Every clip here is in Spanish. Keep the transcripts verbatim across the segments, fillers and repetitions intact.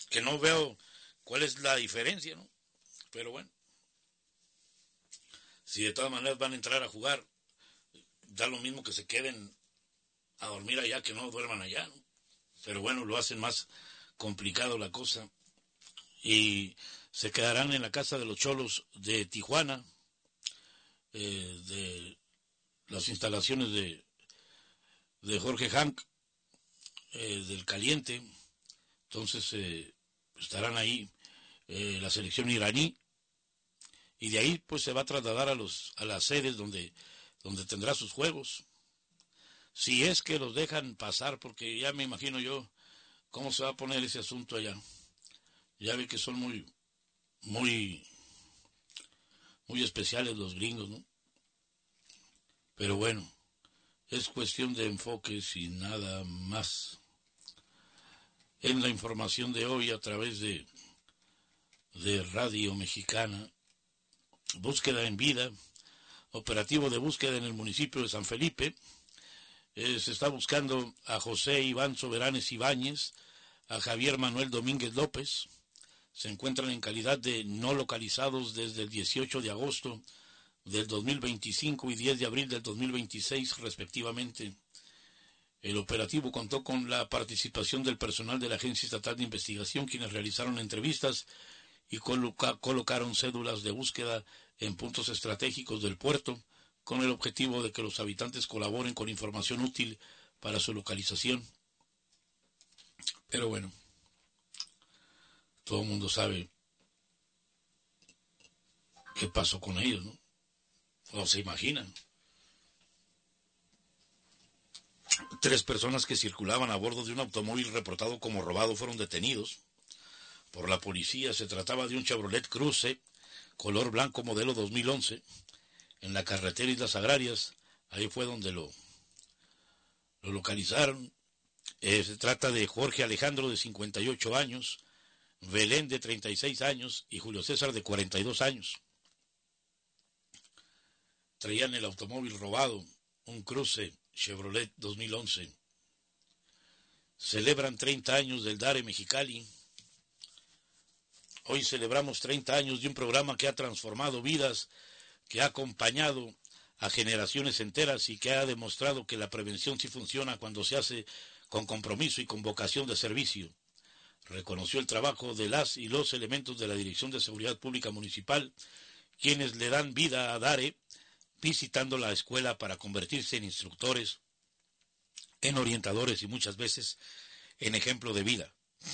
que no veo cuál es la diferencia, ¿no? Pero bueno, si de todas maneras van a entrar a jugar, da lo mismo que se queden a dormir allá que no duerman allá, ¿no? Pero bueno, lo hacen más complicado la cosa. Y se quedarán en la casa de los Cholos de Tijuana, eh, de las instalaciones de, de Jorge Hank, eh, del Caliente. Entonces eh, estarán ahí eh, la selección iraní, y de ahí pues se va a trasladar a los a las sedes donde donde tendrá sus juegos, si es que los dejan pasar, porque ya me imagino yo cómo se va a poner ese asunto allá. Ya ve que son muy muy muy especiales los gringos, ¿no? Pero bueno, es cuestión de enfoques y nada más. En la información de hoy a través de de Radio Mexicana, búsqueda en vida, operativo de búsqueda en el municipio de San Felipe. Eh, se está buscando a José Iván Soberanes Ibáñez, a Javier Manuel Domínguez López. Se encuentran en calidad de no localizados desde el dieciocho de agosto del dos mil veinticinco y diez de abril del dos mil veintiséis respectivamente. El operativo contó con la participación del personal de la Agencia Estatal de Investigación, quienes realizaron entrevistas y coloca, colocaron cédulas de búsqueda en puntos estratégicos del puerto, con el objetivo de que los habitantes colaboren con información útil para su localización. Pero bueno, todo el mundo sabe qué pasó con ellos, ¿no? O se imaginan. Tres personas que circulaban a bordo de un automóvil reportado como robado fueron detenidos por la policía. Se trataba de un Chevrolet Cruze, color blanco, modelo dos mil once, en la carretera Islas Agrarias. Ahí fue donde lo, lo localizaron. Eh, se trata de Jorge Alejandro, de cincuenta y ocho años, Belén, de treinta y seis años, y Julio César, de cuarenta y dos años. Traían el automóvil robado, un Cruze Chevrolet dos mil once. Celebran treinta años del Dare Mexicali. Hoy celebramos treinta años de un programa que ha transformado vidas, que ha acompañado a generaciones enteras y que ha demostrado que la prevención sí funciona cuando se hace con compromiso y con vocación de servicio. Reconoció el trabajo de las y los elementos de la Dirección de Seguridad Pública Municipal, quienes le dan vida a Dare, visitando la escuela para convertirse en instructores, en orientadores y muchas veces en ejemplo de vida.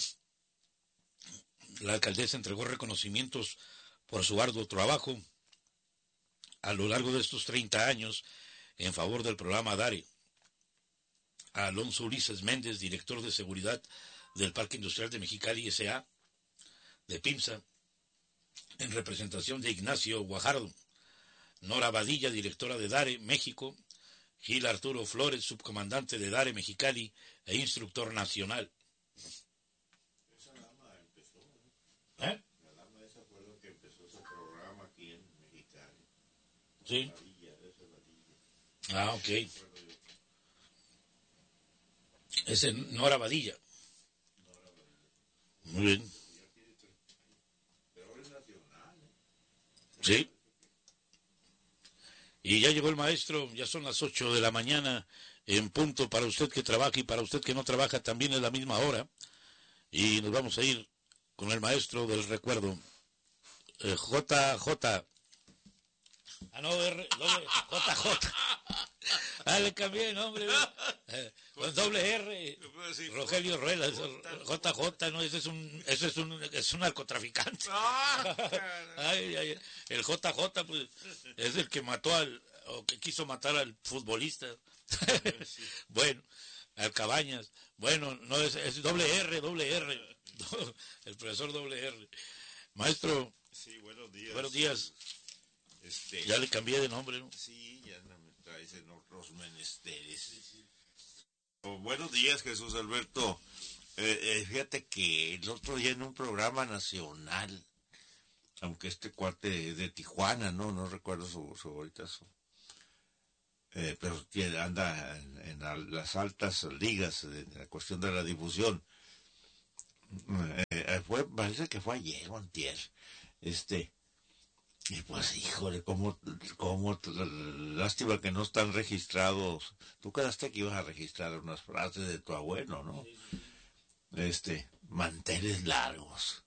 La alcaldesa entregó reconocimientos por su arduo trabajo a lo largo de estos treinta años en favor del programa Dare. A Alonso Ulises Méndez, director de seguridad del Parque Industrial de Mexicali S A, de PIMSA, en representación de Ignacio Guajardo. Nora Badilla, directora de Dare México. Gil Arturo Flores, subcomandante de Dare Mexicali e instructor nacional. Esa dama empezó, ¿Eh? ¿Eh? la dama esa fue la que empezó ese programa aquí en Mexicali. Sí. Badilla, esa Badilla. Ah, ok. Ese Nora Badilla. Nora Badilla. Muy bien. Pero es nacional, ¿eh? Sí. Y ya llegó el maestro, ya son las ocho de la mañana en punto. Para usted que trabaja y para usted que no trabaja también es la misma hora. Y nos vamos a ir con el maestro del recuerdo, eh, J J. Ah, no, R, doble, J J. Ah, le cambié el nombre. Eh, con doble R. Rogelio Ruelas. J J, no, ese es un, ese es un, es un narcotraficante. Ay, ay, el J J, pues, es el que mató al, o que quiso matar al futbolista. Bueno, al Cabañas. Bueno, no, es, es doble R, doble R. El profesor doble R. Maestro. Sí, buenos días. Buenos días. Este, ya le cambié de nombre, ¿no? Sí, ya no me traes en otros menesteres. Sí, sí. Oh, buenos días, Jesús Alberto. Eh, eh, fíjate que el otro día en un programa nacional, aunque este cuate de, de Tijuana, no no recuerdo su, su ahorita su, eh, pero tiene, anda en, en a, las altas ligas de, de la cuestión de la difusión. Eh, fue, parece que fue ayer o antier, este, y pues, híjole, cómo, cómo, lástima que no están registrados. Tú quedaste que ibas a registrar unas frases de tu abuelo, ¿no? Este, manteles largos.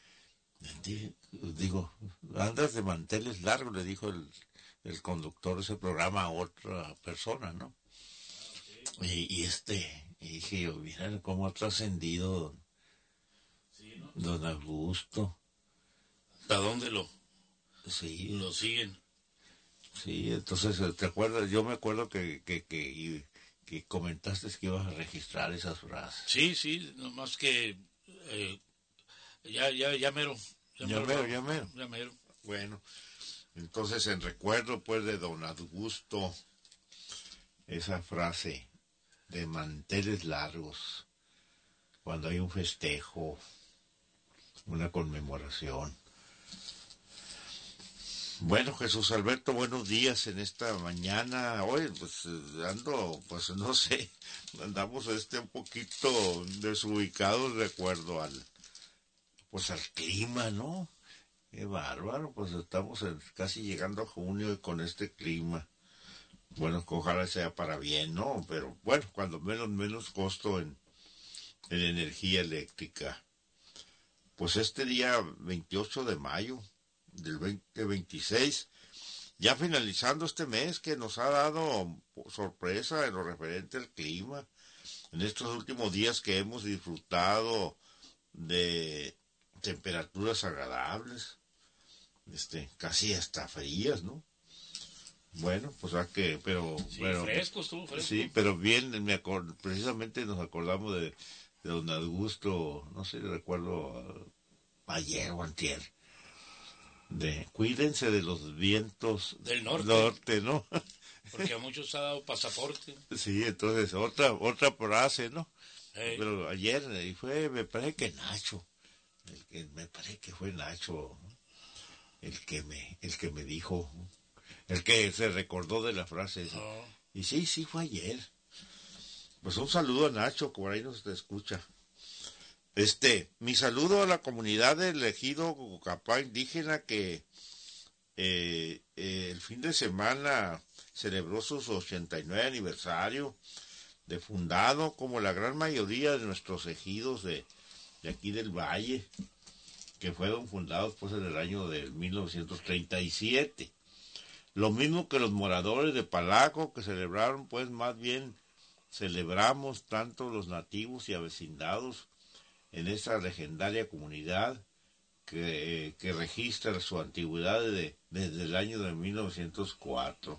Digo, andas de manteles largos, le dijo el, el conductor de ese programa a otra persona, ¿no? Y, y este, y dije yo, miren cómo ha trascendido don, Sí, ¿no? don Augusto. ¿Hasta dónde lo, Sí, lo siguen? sí, entonces, ¿te acuerdas? Yo me acuerdo que, que, que, que comentaste que ibas a registrar esas frases. Sí, sí, nomás que eh, ya, ya, ya mero. Ya, ya mero, ya mero. Ya mero. Bueno, entonces en recuerdo pues de don Augusto, esa frase de manteles largos, cuando hay un festejo, una conmemoración. Bueno, Jesús Alberto, buenos días en esta mañana. Hoy, pues, ando, pues, no sé, andamos este un poquito desubicados de acuerdo al, pues, al clima, ¿no? Qué bárbaro, pues estamos en, casi llegando a junio y con este clima. Bueno, ojalá sea para bien, ¿no? Pero, bueno, cuando menos, menos costo en, en energía eléctrica. Pues este día veintiocho de mayo del veinte veintiséis, ya finalizando este mes que nos ha dado sorpresa en lo referente al clima, en estos últimos días que hemos disfrutado de temperaturas agradables, este, casi hasta frías, ¿no? Bueno, pues a que, pero, Sí, pero fresco, estuvo fresco. Sí, pero bien, me acord, precisamente nos acordamos de, de don Augusto, no sé, recuerdo uh, ayer o antier, de cuídense de los vientos del norte, norte, ¿no? Porque a muchos ha dado pasaporte. Sí, entonces otra otra frase, ¿no? Hey. Pero ayer, y fue, me parece que Nacho, el que, me parece que fue Nacho el que me, el que me dijo, el que se recordó de la frase. Oh. Y sí, sí, fue ayer. Pues un saludo a Nacho, que por ahí nos escucha. Este, mi saludo a la comunidad del ejido Cucapá indígena que eh, eh, el fin de semana celebró su ochenta y nueve aniversario de fundado, como la gran mayoría de nuestros ejidos de, de aquí del Valle, que fueron fundados pues en el año de mil novecientos treinta y siete. Lo mismo que los moradores de Palaco, que celebraron pues más bien, celebramos tanto los nativos y avecindados en esta legendaria comunidad que, eh, que registra su antigüedad de, desde el año de mil novecientos cuatro.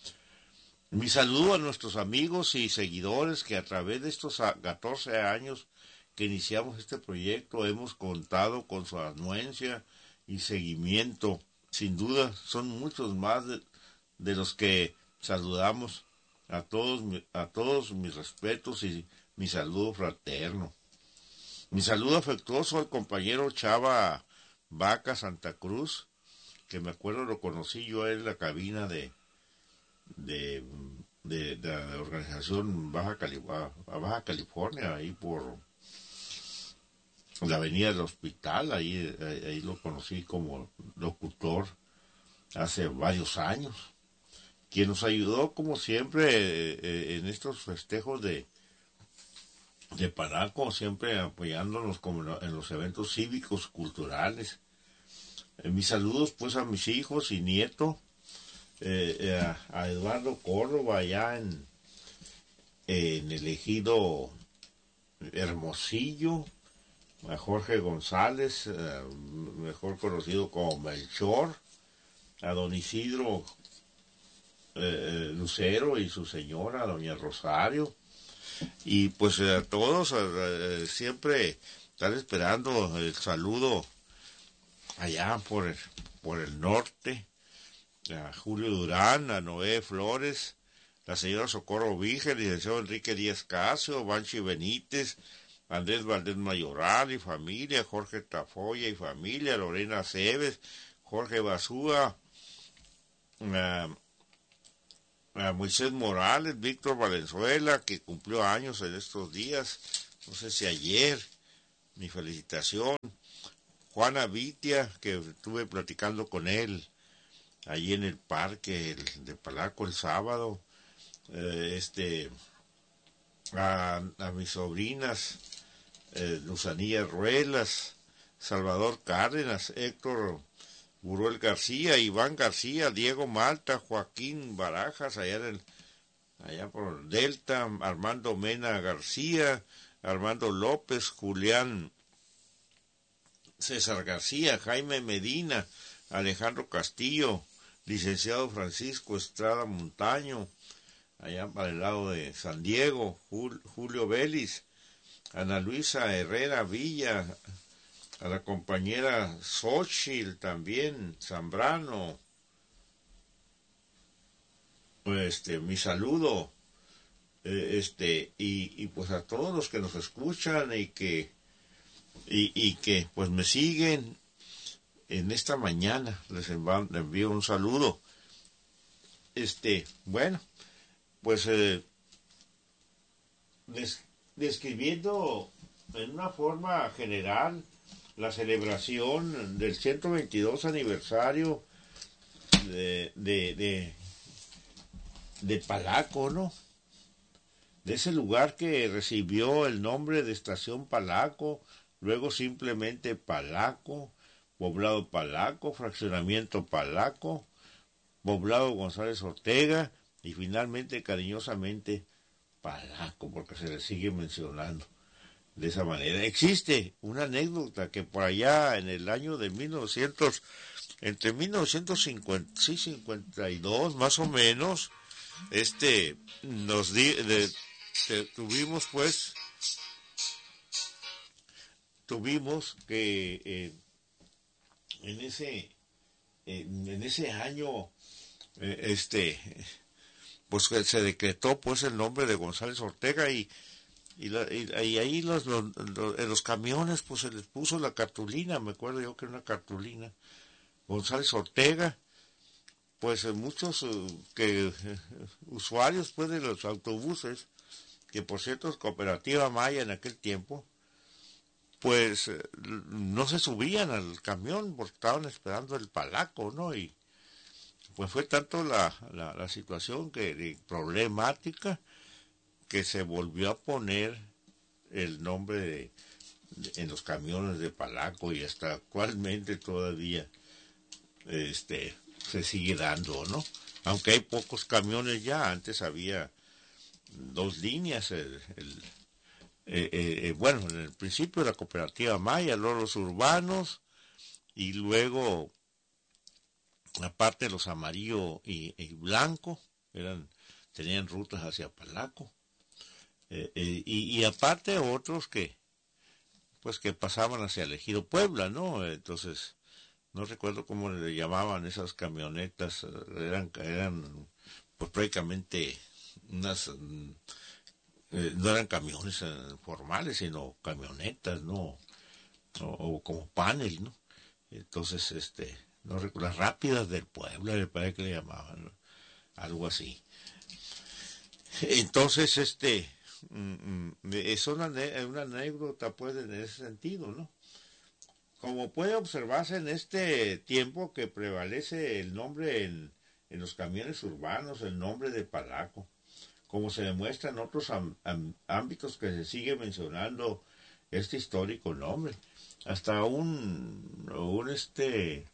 Mi saludo a nuestros amigos y seguidores que a través de estos catorce años que iniciamos este proyecto hemos contado con su anuencia y seguimiento. Sin duda son muchos más de, de los que saludamos. A todos, a todos mis respetos y mi saludo fraterno. Mi saludo afectuoso al compañero Chava Vaca Santa Cruz, que me acuerdo lo conocí yo en la cabina de de, de, de la organización Baja, Cali, Baja California, ahí por la avenida del Hospital, ahí, ahí lo conocí como locutor hace varios años, quien nos ayudó como siempre eh, en estos festejos de de Palaco, siempre apoyándonos como en los eventos cívicos, culturales. Eh, mis saludos pues a mis hijos y nietos, eh, eh, a, a Eduardo Córdoba allá en, eh, en el ejido Hermosillo, a Jorge González, eh, mejor conocido como Melchor, a don Isidro eh, Lucero y su señora, doña Rosario. Y pues a todos eh, siempre están esperando el saludo allá por el, por el norte, a Julio Durán, a Noé Flores, la señora Socorro Víger, licenciado Enrique Díaz Casio, Banchi Benítez, Andrés Valdés Mayoral y familia, Jorge Tafoya y familia, Lorena Cebes, Jorge Basúa, uh, a Moisés Morales, Víctor Valenzuela, que cumplió años en estos días, no sé si ayer, mi felicitación, Juana Vitia, que estuve platicando con él allí en el parque el, de Palaco el sábado, eh, este, a, a mis sobrinas, eh, Luzanía Ruelas, Salvador Cárdenas, Héctor Buruel García, Iván García, Diego Malta, Joaquín Barajas, allá, del, allá por Delta, Armando Mena García, Armando López, Julián César García, Jaime Medina, Alejandro Castillo, licenciado Francisco Estrada Montaño, allá para el lado de San Diego, Jul, Julio Vélez, Ana Luisa Herrera Villa, a la compañera Xochitl también, Zambrano, este, mi saludo, eh, este, y, y pues a todos los que nos escuchan y que, y, y que pues me siguen en esta mañana, les envío un saludo. Este, bueno, pues eh, des, describiendo en una forma general la celebración del ciento veintidós aniversario de, de, de, de Palaco, ¿no? De ese lugar que recibió el nombre de Estación Palaco, luego simplemente Palaco, Poblado Palaco, Fraccionamiento Palaco, Poblado González Ortega y finalmente cariñosamente Palaco, porque se le sigue mencionando de esa manera. Existe una anécdota que por allá en el año de mil novecientos, entre mil novecientos cincuenta, sí, cincuenta y dos más o menos, este, nos di, de, de, tuvimos pues, tuvimos que eh, en ese, eh, en ese año, eh, este, pues se decretó pues el nombre de González Ortega y Y, la, y, y ahí los, los, los, en los camiones pues se les puso la cartulina, me acuerdo yo que era una cartulina, González Ortega, pues eh, muchos uh, que eh, usuarios pues de los autobuses, que por cierto es Cooperativa Maya en aquel tiempo, pues eh, no se subían al camión porque estaban esperando el Palaco, ¿no? Y pues fue tanto la, la, la situación que de problemática que se volvió a poner el nombre de, de, en los camiones de Palaco y hasta actualmente todavía este se sigue dando, ¿no? Aunque hay pocos camiones ya, antes había dos líneas, el, el, eh, eh, bueno, en el principio la Cooperativa Maya, luego los urbanos y luego aparte los amarillo y, y blanco, eran, tenían rutas hacia Palaco. Eh, eh, y, y aparte otros que pues que pasaban hacia el Ejido Puebla, ¿no? Entonces no recuerdo cómo le llamaban esas camionetas, eran eran pues prácticamente unas eh, no eran camiones eh, formales sino camionetas, ¿no? O, o como panel, ¿no? Entonces este no recuerdo, las rápidas del Puebla me parece que le llamaban, ¿no? Algo así. Entonces este Mm, es una, una anécdota pues en ese sentido, ¿no? Como puede observarse en este tiempo que prevalece el nombre en, en los camiones urbanos, el nombre de Palaco, como se demuestra en otros am, am, ámbitos que se sigue mencionando este histórico nombre, hasta un, un este eh,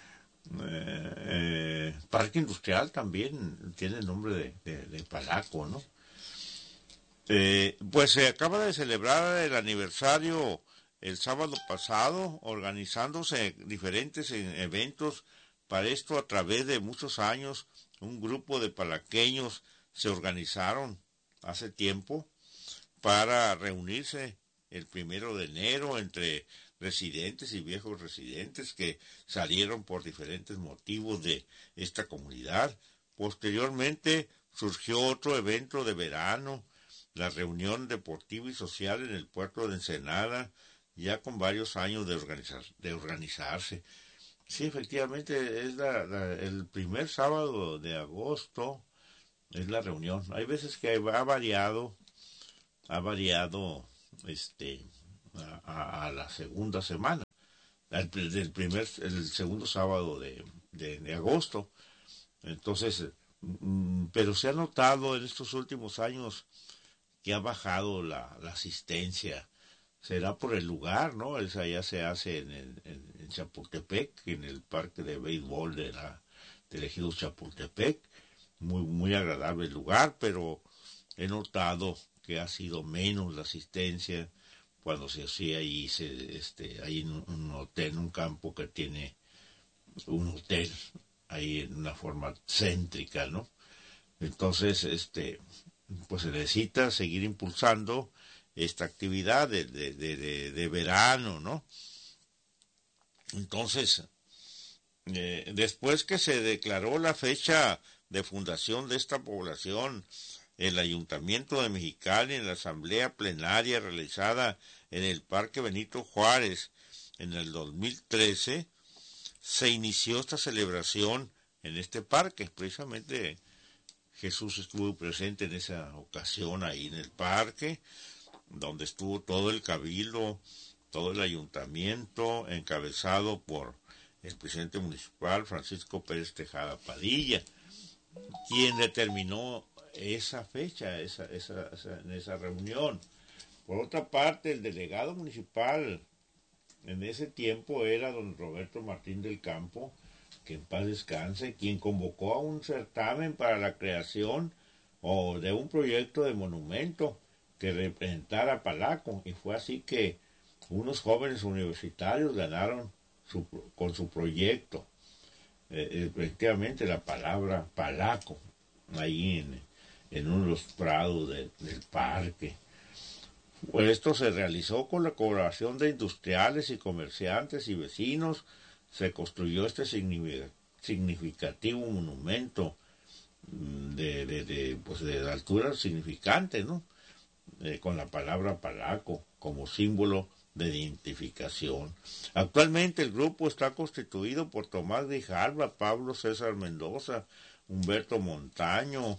eh, parque industrial también tiene el nombre de, de, de Palaco, ¿no? Eh, pues se acaba de celebrar el aniversario el sábado pasado, organizándose diferentes eventos para esto a través de muchos años. Un grupo de palaqueños se organizaron hace tiempo para reunirse el primero de enero entre residentes y viejos residentes que salieron por diferentes motivos de esta comunidad. Posteriormente surgió otro evento de verano, la reunión deportiva y social en el puerto de Ensenada, ya con varios años de, organizar, de organizarse. Sí, efectivamente, es la, la, el primer sábado de agosto, es la reunión. Hay veces que ha variado, ha variado este, a, a, a la segunda semana, el, del primer, el segundo sábado de, de, de agosto. Entonces, mm, pero se ha notado en estos últimos años que ha bajado la, la asistencia. Será por el lugar, ¿no? Esa ya se hace en, el, en, en Chapultepec, en el parque de béisbol de la, del ejido Chapultepec. Muy, muy agradable el lugar, pero he notado que ha sido menos la asistencia cuando se hacía ahí, se, este, hay un, un hotel, en un campo que tiene un hotel ahí en una forma céntrica, ¿no? Entonces, este, pues se necesita seguir impulsando esta actividad de, de, de, de verano, ¿no? Entonces, eh, después que se declaró la fecha de fundación de esta población, el Ayuntamiento de Mexicali, en la asamblea plenaria realizada en el Parque Benito Juárez en el dos mil trece, se inició esta celebración en este parque. Precisamente Jesús estuvo presente en esa ocasión ahí en el parque, donde estuvo todo el cabildo, todo el ayuntamiento, encabezado por el presidente municipal Francisco Pérez Tejada Padilla, quien determinó esa fecha, esa, esa, esa, en esa reunión. Por otra parte, el delegado municipal en ese tiempo era don Roberto Martín del Campo, que en paz descanse, quien convocó a un certamen para la creación o de un proyecto de monumento que representara a Palaco, y fue así que unos jóvenes universitarios ganaron su, con su proyecto, eh, efectivamente la palabra Palaco, ahí en, en uno de los prados de, del parque. Pues esto se realizó con la colaboración de industriales y comerciantes y vecinos. Se construyó este significativo monumento de, de, de, pues de altura significante, ¿no? Eh, con la palabra Palaco como símbolo de identificación. Actualmente el grupo está constituido por Tomás Grijalva, Pablo César Mendoza, Humberto Montaño,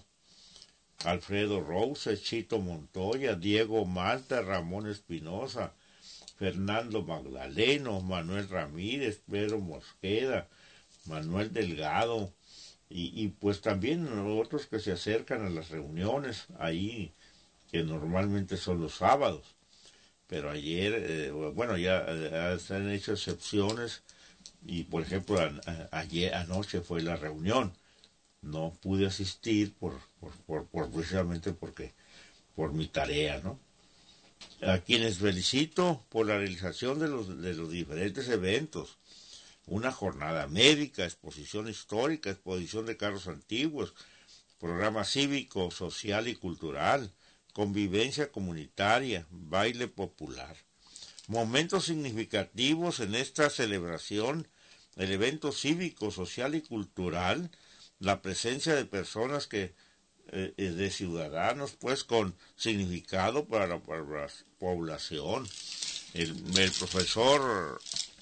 Alfredo Rose, Chito Montoya, Diego Malta, Ramón Espinosa, Fernando Magdaleno, Manuel Ramírez, Pedro Mosqueda, Manuel Delgado, y, y pues también otros que se acercan a las reuniones ahí, que normalmente son los sábados. Pero ayer, eh, bueno, ya eh, se han hecho excepciones, y por ejemplo, a, a, ayer anoche fue la reunión. No pude asistir por, por, por, por precisamente porque por mi tarea, ¿no? A quienes felicito por la realización de los, de los diferentes eventos. Una jornada médica, exposición histórica, exposición de carros antiguos, programa cívico, social y cultural, convivencia comunitaria, baile popular. Momentos significativos en esta celebración, el evento cívico, social y cultural, la presencia de personas que eh, de ciudadanos pues con significado para la, para la población. El, el profesor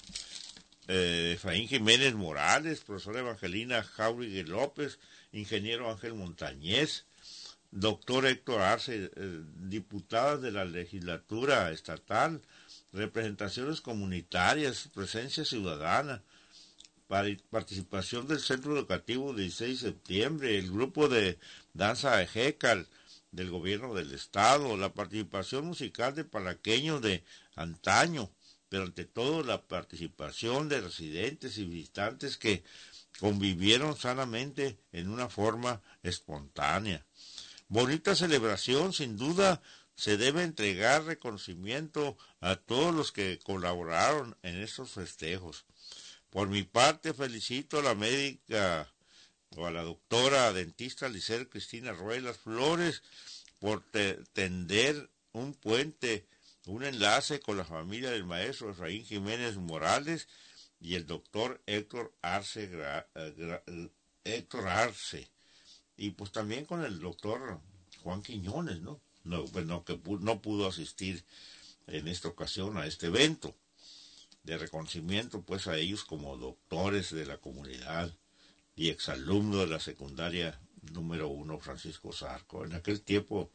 eh, Efraín Jiménez Morales, profesora Evangelina Jauregui López, ingeniero Ángel Montañez, doctor Héctor Arce, eh, diputadas de la legislatura estatal, representaciones comunitarias, presencia ciudadana, participación del Centro Educativo dieciséis de septiembre, el grupo de danza de Jécal del gobierno del estado, la participación musical de palaqueños de antaño, pero ante todo la participación de residentes y visitantes que convivieron sanamente en una forma espontánea. Bonita celebración, sin duda se debe entregar reconocimiento a todos los que colaboraron en estos festejos. Por mi parte, felicito a la médica o a la doctora dentista Lisel Cristina Ruelas Flores por te tender un puente, un enlace con la familia del maestro Efraín Jiménez Morales y el doctor Héctor Arce, Gra, Gra, Héctor Arce, y pues también con el doctor Juan Quiñones, ¿no? No, pues no, que pu no pudo asistir en esta ocasión a este evento de reconocimiento pues a ellos como doctores de la comunidad y exalumnos de la secundaria número uno Francisco Zarco. En aquel tiempo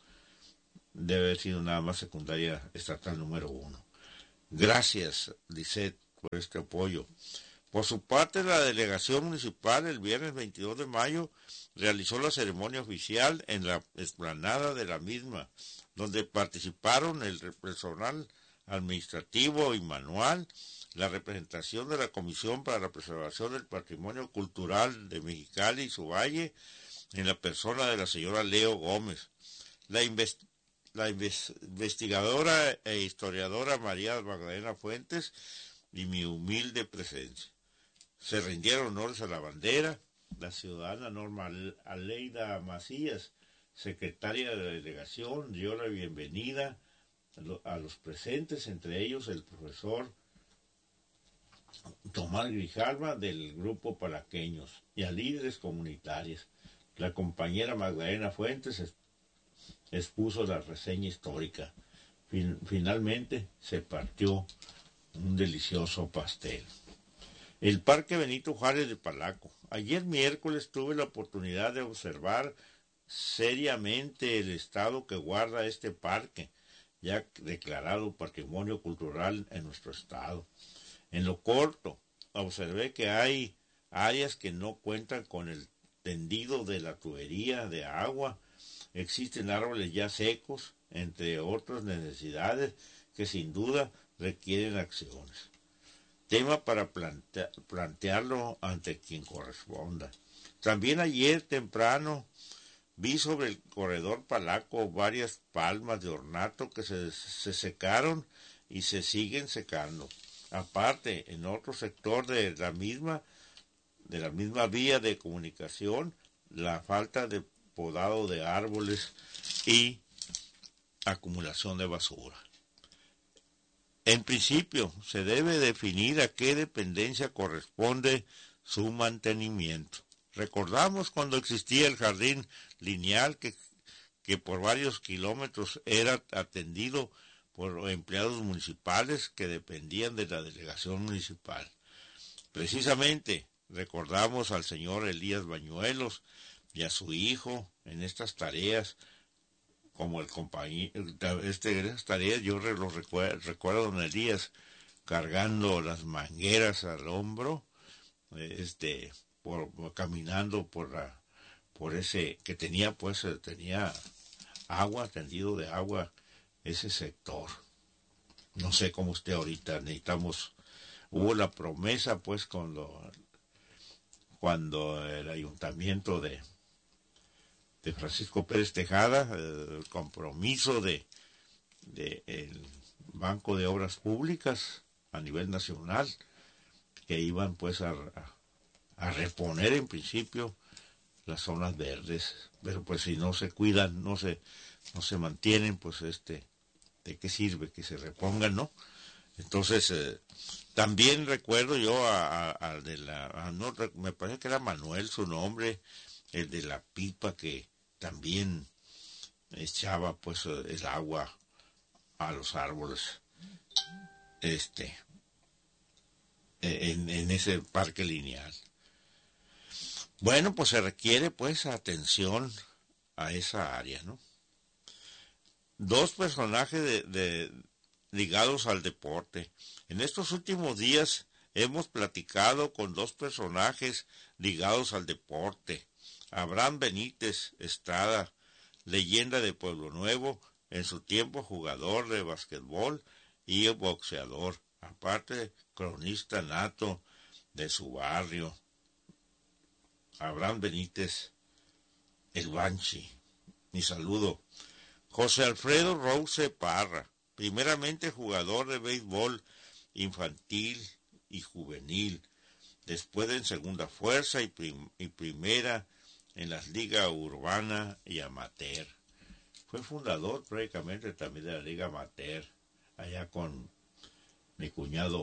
debe haber sido nada más secundaria estatal número uno. Gracias, Lisette, por este apoyo. Por su parte, la delegación municipal el viernes veintidós de mayo realizó la ceremonia oficial en la explanada de la misma, donde participaron el personal administrativo y manual, la representación de la Comisión para la Preservación del Patrimonio Cultural de Mexicali y su valle, en la persona de la señora Leo Gómez, la, invest la invest investigadora e historiadora María Magdalena Fuentes y mi humilde presencia. Se rindieron honores a la bandera, la ciudadana Norma Aleida Macías, secretaria de la delegación, dio la bienvenida a los presentes, entre ellos el profesor Tomás Grijalva del grupo Palaqueños y a líderes comunitarios. La compañera Magdalena Fuentes expuso la reseña histórica. Fin, finalmente se partió un delicioso pastel. El Parque Benito Juárez de Palaco. Ayer miércoles tuve la oportunidad de observar seriamente el estado que guarda este parque, ya declarado Patrimonio Cultural en nuestro estado. En lo corto, observé que hay áreas que no cuentan con el tendido de la tubería de agua, existen árboles ya secos, entre otras necesidades que sin duda requieren acciones. Tema para plantea, plantearlo ante quien corresponda. También ayer temprano vi sobre el corredor Palaco varias palmas de ornato que se, se secaron y se siguen secando. Aparte, en otro sector de la misma, de la misma vía de comunicación, la falta de podado de árboles y acumulación de basura. En principio, se debe definir a qué dependencia corresponde su mantenimiento. Recordamos cuando existía el jardín lineal que, que por varios kilómetros era atendido por empleados municipales que dependían de la delegación municipal. Precisamente recordamos al señor Elías Bañuelos y a su hijo en estas tareas, como el compañero, este, estas tareas yo lo recuerdo, recuerdo a don Elías cargando las mangueras al hombro, este, por, por caminando por la, por ese, que tenía pues, tenía agua, tendido de agua, ese sector. No sé cómo usted ahorita, necesitamos, hubo la promesa pues cuando, cuando el ayuntamiento de de Francisco Pérez Tejada, el compromiso de, de el Banco de Obras Públicas a nivel nacional, que iban pues a, a, a reponer en principio las zonas verdes, pero pues si no se cuidan, no se, no se mantienen, pues este, ¿de qué sirve que se repongan, no? Entonces, eh, también recuerdo yo a, a, a de la, a, no, me parece que era Manuel su nombre, el de la pipa que también echaba pues el agua a los árboles, este, en, en ese parque lineal. Bueno, pues se requiere pues atención a esa área, ¿no? Dos personajes de, de, ligados al deporte. En estos últimos días hemos platicado con dos personajes ligados al deporte. Abraham Benítez Estrada, leyenda de Pueblo Nuevo, en su tiempo jugador de basquetbol y boxeador, aparte cronista nato de su barrio. Abraham Benítez, el Banshee, mi saludo. José Alfredo Rouse Parra, primeramente jugador de béisbol infantil y juvenil, después en segunda fuerza y, prim y primera en las ligas urbana y amateur. Fue fundador prácticamente también de la liga amateur, allá con mi cuñado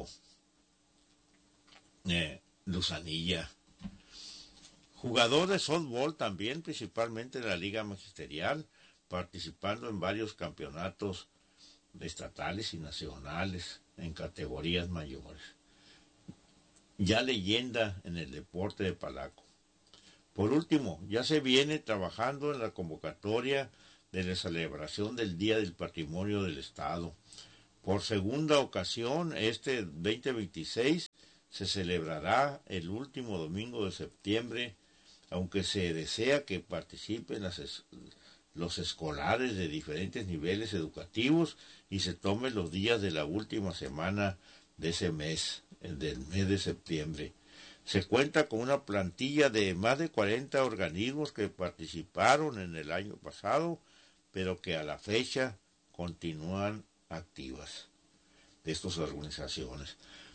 eh, Luzanilla. Jugador de softball también, principalmente en la liga magisterial, participando en varios campeonatos estatales y nacionales en categorías mayores. Ya leyenda en el deporte de Palaco. Por último, ya se viene trabajando en la convocatoria de la celebración del Día del Patrimonio del Estado, Por segunda ocasión, este veinte veintiséis se celebrará el último domingo de septiembre, aunque se desea que participen las es, los escolares de diferentes niveles educativos y se tomen los días de la última semana de ese mes, del mes de septiembre. Se cuenta con una plantilla de más de cuarenta organismos que participaron en el año pasado, pero que a la fecha continúan activas de estas organizaciones.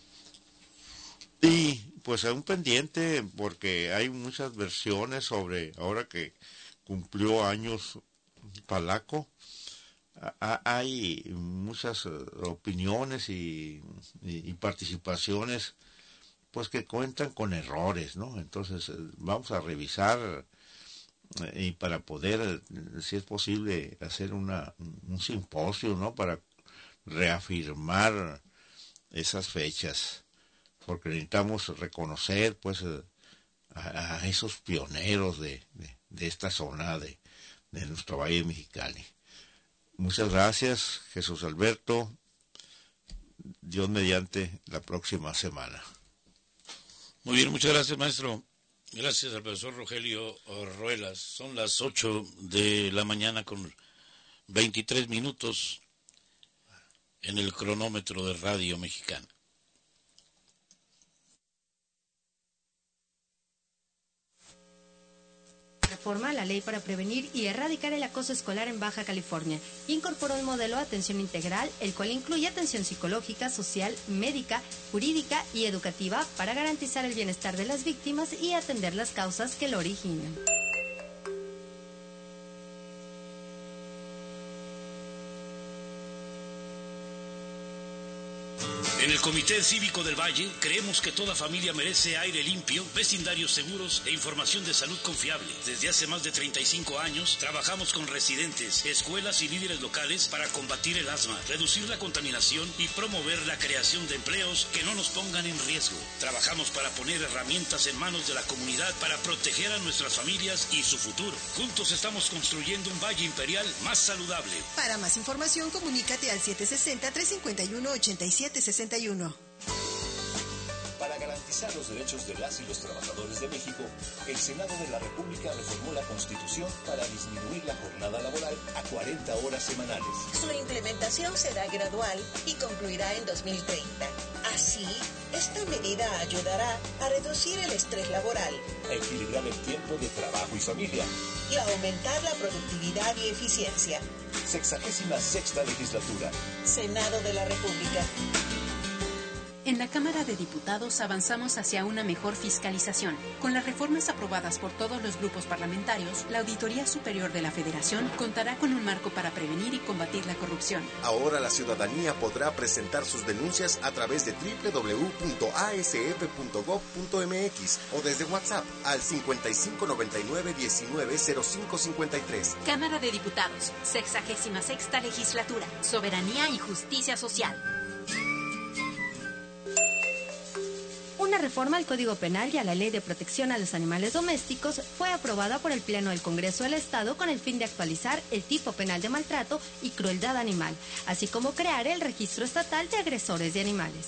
Y pues hay un pendiente porque hay muchas versiones sobre, ahora que cumplió años Palaco, hay muchas opiniones y, y, y participaciones pues que cuentan con errores, ¿no? Entonces vamos a revisar y para poder, si es posible, hacer una un simposio, ¿no? Para reafirmar esas fechas, porque necesitamos reconocer pues a, a esos pioneros de, de, de esta zona de, de nuestro Valle de Mexicali. Muchas gracias, Jesús Alberto. Dios mediante, la próxima semana. Muy bien, muchas gracias, maestro. Gracias al profesor Rogelio Ruelas. Son las ocho de la mañana con veintitrés minutos en el cronómetro de Radio Mexicana. Reforma a la ley para prevenir y erradicar el acoso escolar en Baja California. Incorporó un modelo de atención integral, el cual incluye atención psicológica, social, médica, jurídica y educativa para garantizar el bienestar de las víctimas y atender las causas que lo originan. En el Comité Cívico del Valle creemos que toda familia merece aire limpio, vecindarios seguros e información de salud confiable. Desde hace más de treinta y cinco años trabajamos con residentes, escuelas y líderes locales para combatir el asma, reducir la contaminación y promover la creación de empleos que no nos pongan en riesgo. Trabajamos para poner herramientas en manos de la comunidad para proteger a nuestras familias y su futuro. Juntos estamos construyendo un Valle Imperial más saludable. Para más información, comunícate al siete seis cero, tres cinco uno, ocho siete seis uno. Para garantizar los derechos de las y los trabajadores de México, el Senado de la República reformó la Constitución para disminuir la jornada laboral a cuarenta horas semanales. Su implementación será gradual y concluirá en dos mil treinta. Así, esta medida ayudará a reducir el estrés laboral, a equilibrar el tiempo de trabajo y familia y a aumentar la productividad y eficiencia. Sexagésima sexta legislatura. Senado de la República. En la Cámara de Diputados avanzamos hacia una mejor fiscalización. Con las reformas aprobadas por todos los grupos parlamentarios, la Auditoría Superior de la Federación contará con un marco para prevenir y combatir la corrupción. Ahora la ciudadanía podrá presentar sus denuncias a través de doble u doble u doble u punto a s f punto gov punto m x o desde WhatsApp al cincuenta y cinco noventa y nueve diecinueve cero cinco cincuenta y tres. Cámara de Diputados, sexagésima sexta legislatura, soberanía y justicia social. Una reforma al Código Penal y a la Ley de Protección a los Animales Domésticos fue aprobada por el Pleno del Congreso del Estado con el fin de actualizar el tipo penal de maltrato y crueldad animal, así como crear el Registro Estatal de Agresores de Animales.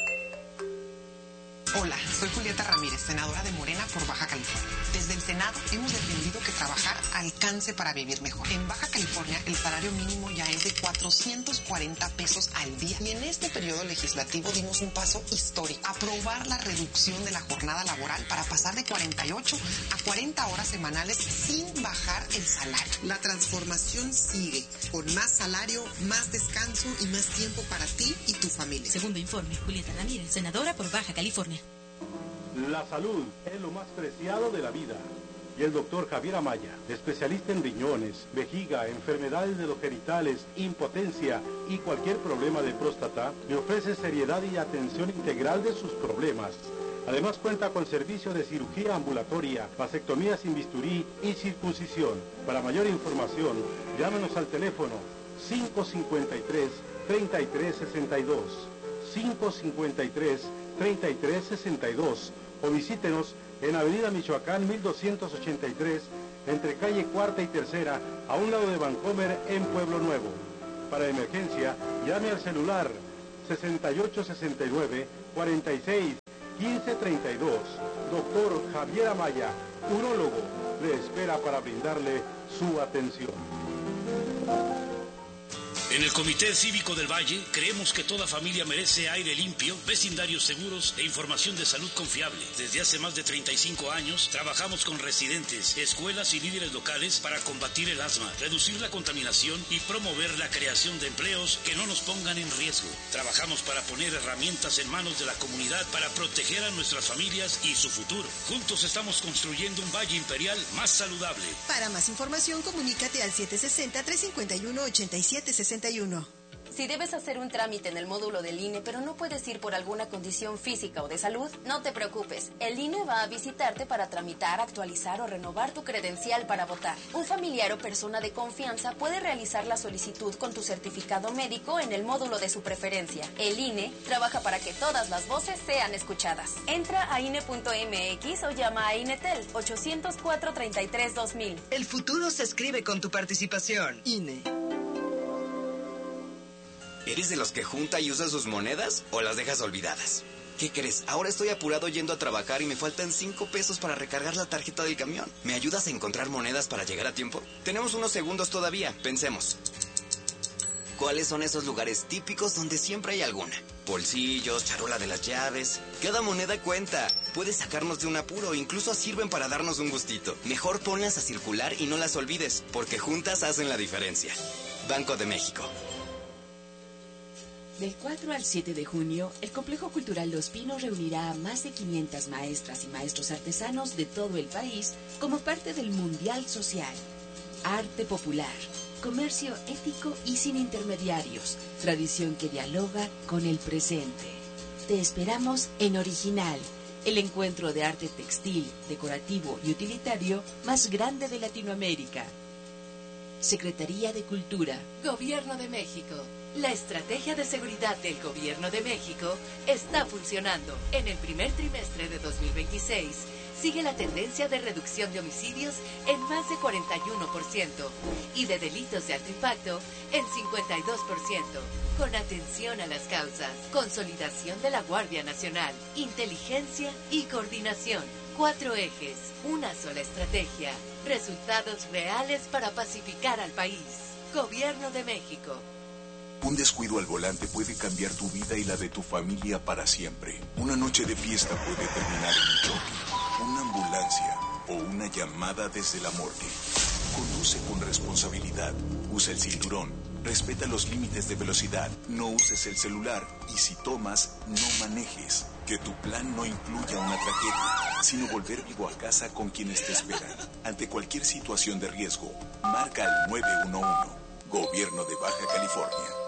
Hola, soy Julieta Ramírez, senadora de Morena por Baja California. Desde el Senado hemos defendido que trabajar alcance para vivir mejor. En Baja California el salario mínimo ya es de cuatrocientos cuarenta pesos al día. Y en este periodo legislativo dimos un paso histórico. Aprobar la reducción de la jornada laboral para pasar de cuarenta y ocho a cuarenta horas semanales sin bajar el salario. La transformación sigue, con más salario, más descanso y más tiempo para ti y tu familia. Segundo informe, Julieta Ramírez, senadora por Baja California. La salud es lo más preciado de la vida. Y el doctor Javier Amaya, especialista en riñones, vejiga, enfermedades de los genitales, impotencia y cualquier problema de próstata, le ofrece seriedad y atención integral de sus problemas. Además cuenta con servicio de cirugía ambulatoria, vasectomía sin bisturí y circuncisión. Para mayor información, llámenos al teléfono cinco cinco tres, tres tres seis dos, cinco cinco tres, tres tres seis dos o visítenos en Avenida Michoacán mil doscientos ochenta y tres, entre calle Cuarta y Tercera, a un lado de Vancomer en Pueblo Nuevo. Para emergencia, llame al celular sesenta y ocho sesenta y nueve, cuarenta y seis, quince treinta y dos. Doctor Javier Amaya, urólogo, le espera para brindarle su atención. En el Comité Cívico del Valle creemos que toda familia merece aire limpio, vecindarios seguros e información de salud confiable. Desde hace más de treinta y cinco años trabajamos con residentes, escuelas y líderes locales para combatir el asma, reducir la contaminación y promover la creación de empleos que no nos pongan en riesgo. Trabajamos para poner herramientas en manos de la comunidad para proteger a nuestras familias y su futuro. Juntos estamos construyendo un Valle Imperial más saludable. Para más información, comunícate al siete seis cero, tres cinco uno, ocho siete seis uno. Si debes hacer un trámite en el módulo del I N E, pero no puedes ir por alguna condición física o de salud, no te preocupes. El I N E va a visitarte para tramitar, actualizar o renovar tu credencial para votar. Un familiar o persona de confianza puede realizar la solicitud con tu certificado médico en el módulo de su preferencia. El I N E trabaja para que todas las voces sean escuchadas. Entra a I N E punto M X o llama a INETEL ocho cero cuatro, treinta y tres, dos mil. El futuro se escribe con tu participación. I N E. ¿Eres de los que junta y usa sus monedas o las dejas olvidadas? ¿Qué crees? Ahora estoy apurado yendo a trabajar y me faltan cinco pesos para recargar la tarjeta del camión. ¿Me ayudas a encontrar monedas para llegar a tiempo? Tenemos unos segundos todavía. Pensemos. ¿Cuáles son esos lugares típicos donde siempre hay alguna? Bolsillos, charola de las llaves. Cada moneda cuenta. Puede sacarnos de un apuro, incluso sirven para darnos un gustito. Mejor ponlas a circular y no las olvides, porque juntas hacen la diferencia. Banco de México. Del cuatro al siete de junio, el Complejo Cultural Los Pinos reunirá a más de quinientas maestras y maestros artesanos de todo el país como parte del Mundial Social. Arte popular, comercio ético y sin intermediarios, tradición que dialoga con el presente. Te esperamos en Original, el encuentro de arte textil, decorativo y utilitario más grande de Latinoamérica. Secretaría de Cultura, Gobierno de México. La estrategia de seguridad del Gobierno de México está funcionando. En el primer trimestre de dos mil veintiséis, sigue la tendencia de reducción de homicidios en más de cuarenta y uno por ciento y de delitos de alto impacto en cincuenta y dos por ciento. Con atención a las causas, consolidación de la Guardia Nacional, inteligencia y coordinación. Cuatro ejes, una sola estrategia, resultados reales para pacificar al país. Gobierno de México. Un descuido al volante puede cambiar tu vida y la de tu familia para siempre. Una noche de fiesta puede terminar en un choque, una ambulancia o una llamada desde la morgue. Conduce con responsabilidad, usa el cinturón, respeta los límites de velocidad, no uses el celular y si tomas, no manejes. Que tu plan no incluya una tragedia, sino volver vivo a casa con quienes te esperan. Ante cualquier situación de riesgo, marca al nueve uno uno. Gobierno de Baja California.